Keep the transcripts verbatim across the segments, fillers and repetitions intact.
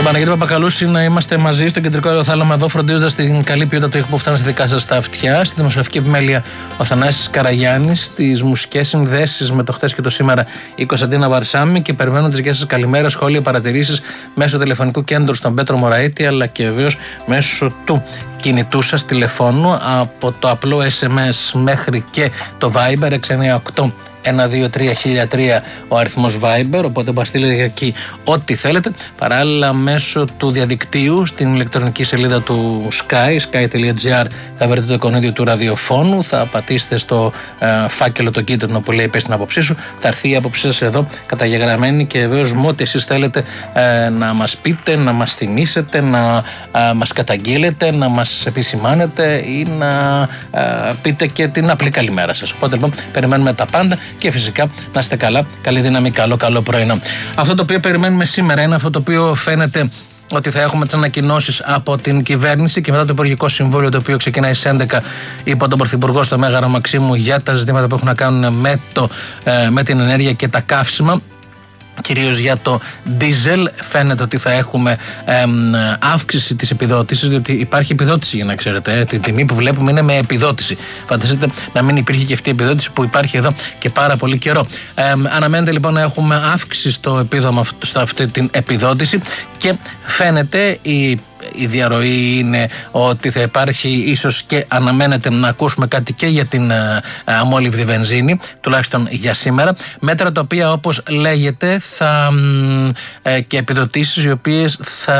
Παναγιώτη Παπακαλούση να είμαστε μαζί στο κεντρικό αεροθάλαμα εδώ, φροντίζοντας την καλή ποιότητα του ήχου που φτάνει στα δικά σας τα αυτιά. Στη δημοσιογραφική επιμέλεια ο Θανάσης Καραγιάννης, στις μουσικές συνδέσεις με το χθες και το σήμερα η Κωνσταντίνα Βαρσάμι, και περιμένουν τις δικές σας καλημέρες, σχόλια, παρατηρήσεις μέσω τηλεφωνικού κέντρου στον Πέτρο Μωραήτη, αλλά και βεβαίως μέσω του κινητού σας τηλεφώνου, από το απλό ες εμ ες μέχρι και το Viber έξι εννιά οκτώ ένα δύο τρία χίλια τρία ο αριθμός Viber, οπότε μας στείλετε εκεί ό,τι θέλετε. Παράλληλα, μέσω του διαδικτύου στην ηλεκτρονική σελίδα του Sky, sky τελεία gr, θα βρείτε το εικονίδιο του ραδιοφώνου, θα πατήσετε στο ε, φάκελο το κίτρινο που λέει «Πες την άποψή σου», θα έρθει η άποψή σας εδώ καταγεγραμμένη, και βεβαίως με ό,τι εσείς θέλετε ε, να μας πείτε, να μας θυμίσετε, να ε, μας καταγγείλετε, να μας επισημάνετε ή να ε, πείτε και την απλή καλημέρα σας. Οπότε λοιπόν περιμένουμε τα πάντα. Και φυσικά να είστε καλά, καλή δύναμη, καλό καλό πρωινό. Αυτό το οποίο περιμένουμε σήμερα είναι αυτό το οποίο φαίνεται ότι θα έχουμε τις ανακοινώσεις από την κυβέρνηση και μετά το Υπουργικό Συμβούλιο, το οποίο ξεκινάει στις έντεκα υπό τον Πρωθυπουργό στο Μέγαρο Μαξίμου, για τα ζητήματα που έχουν να κάνουν με, το, με την ενέργεια και τα καύσιμα. Κυρίως για το ντίζελ φαίνεται ότι θα έχουμε εμ, αύξηση της επιδότησης, διότι υπάρχει επιδότηση, για να ξέρετε. Ε, την τιμή που βλέπουμε είναι με επιδότηση. Φανταστείτε να μην υπήρχε και αυτή η επιδότηση που υπάρχει εδώ και πάρα πολύ καιρό. Ε, αναμένεται λοιπόν να έχουμε αύξηση στο επίδομα, στο αυτή την επιδότηση, και φαίνεται η Η διαρροή είναι ότι θα υπάρχει, ίσως και αναμένεται να ακούσουμε κάτι και για την ε, αμόλυβδη βενζίνη, τουλάχιστον για σήμερα. Μέτρα τα οποία, όπως λέγεται, θα, ε, και επιδοτήσεις οι οποίες θα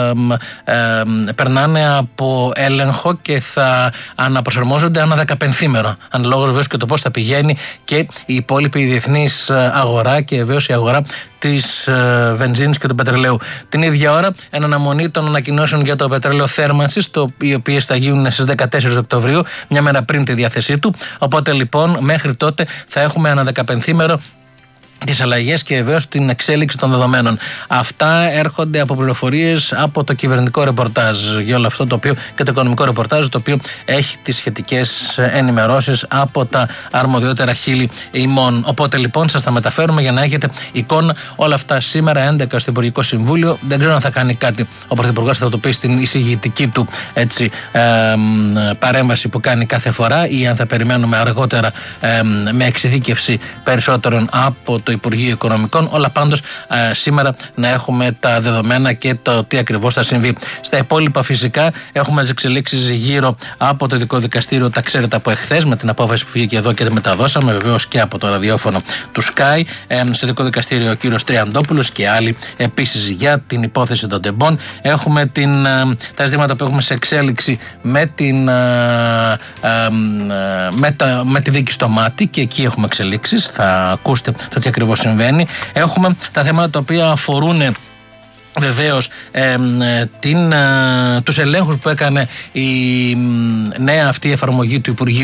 ε, περνάνε από έλεγχο και θα αναπροσαρμόζονται ανά δεκαπενθήμερο. Αναλόγως βεβαίως και το πώς θα πηγαίνει και η υπόλοιπη διεθνής αγορά και βεβαίως η αγορά της ε, βενζίνης και του πετρελαίου. Την ίδια ώρα, εν αναμονή των ανακοινώσεων για το πετρέλαιο θέρμανσης, το, οι οποίες θα γίνουν στις δεκατέσσερις Οκτωβρίου, μια μέρα πριν τη διάθεσή του. Οπότε λοιπόν, μέχρι τότε θα έχουμε ένα δεκαπενθήμερο τις αλλαγές και βεβαίως την εξέλιξη των δεδομένων. Αυτά έρχονται από πληροφορίες από το κυβερνητικό ρεπορτάζ για όλο αυτό το οποίο, και το οικονομικό ρεπορτάζ, το οποίο έχει τις σχετικές ενημερώσεις από τα αρμοδιότερα χείλη ημών. Οπότε λοιπόν σας τα μεταφέρουμε για να έχετε εικόνα όλα αυτά σήμερα έντεκα στο Υπουργικό Συμβούλιο. Δεν ξέρω αν θα κάνει κάτι ο Πρωθυπουργός, θα το πει στην εισηγητική του έτσι, ε, παρέμβαση που κάνει κάθε φορά, ή αν θα περιμένουμε αργότερα ε, με εξειδίκευση περισσότερων από το Υπουργείο Οικονομικών. Όλα πάντως ε, σήμερα να έχουμε τα δεδομένα και το τι ακριβώς θα συμβεί. Στα υπόλοιπα, φυσικά, έχουμε τις εξελίξεις γύρω από το Ειδικό Δικαστήριο. Τα ξέρετε από εχθές, με την απόφαση που βγήκε εδώ και μεταδώσαμε, βεβαίως και από το ραδιόφωνο του Sky. Ε, στο Ειδικό Δικαστήριο ο κύριος Τριαντόπουλος και άλλοι επίσης για την υπόθεση των τεμπών. Έχουμε την, ε, τα ζητήματα που έχουμε σε εξέλιξη με, την, ε, ε, με, τα, με τη δίκη στο Μάτι, και εκεί έχουμε εξελίξεις. Θα ακούσετε το τι ακριβώς συμβαίνει. Έχουμε τα θέματα τα οποία αφορούν βεβαίως ε, την, ε, τους ελέγχους που έκανε η ε, νέα αυτή εφαρμογή του Υπουργείου